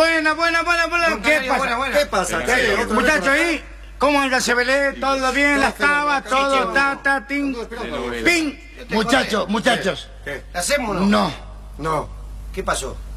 Buena. ¿Qué pasa? ¿Qué pasa? Muchachos, ¿ahí? ¿Cómo anda Sebelé? ¿Todo bien? ¿Las tabas? ¿Todo? Tin? ¡Pin! Muchachos. ¿Qué? ¿Hacemos o no? No. No. ¿Qué pasó?